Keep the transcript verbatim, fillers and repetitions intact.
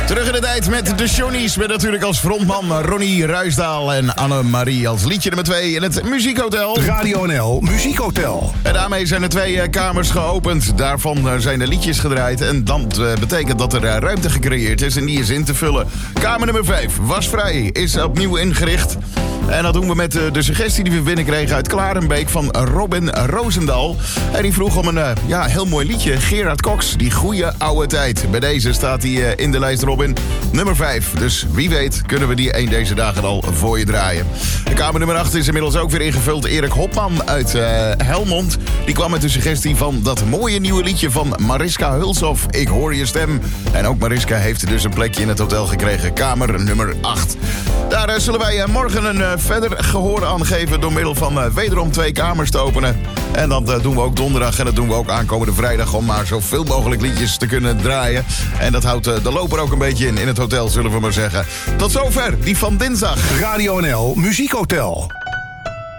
Terug in de tijd met de Johnny's. Met natuurlijk als frontman Ronnie Ruisdaal en Annemarie als liedje nummer twee in het Muziekhotel. Radio N L Muziekhotel. En daarmee zijn er twee kamers geopend. Daarvan zijn de liedjes gedraaid. En dat betekent dat er ruimte gecreëerd is en die is in te vullen. Kamer nummer vijf, Wasvrij, is opnieuw ingericht. En dat doen we met de suggestie die we binnenkregen uit Klarenbeek van Robin Roosendaal. En die vroeg om een uh, ja, heel mooi liedje. Gerard Cox, Die Goeie Oude Tijd. Bij deze staat hij uh, in de lijst, Robin. Nummer vijf. Dus wie weet kunnen we die een deze dagen al voor je draaien. De kamer nummer acht is inmiddels ook weer ingevuld. Erik Hopman uit uh, Helmond. Die kwam met de suggestie van dat mooie nieuwe liedje van Mariska Hulshoff. Ik hoor je stem. En ook Mariska heeft dus een plekje in het hotel gekregen. Kamer nummer acht. Daar uh, zullen wij uh, morgen een uh, verder gehoor aan geven door middel van uh, wederom twee kamers te openen. En dat uh, doen we ook donderdag en dat doen we ook aankomende vrijdag om maar zoveel mogelijk liedjes te kunnen draaien. En dat houdt uh, de loper ook een beetje in, in het hotel, zullen we maar zeggen. Tot zover, die van dinsdag. Radio N L Muziekhotel.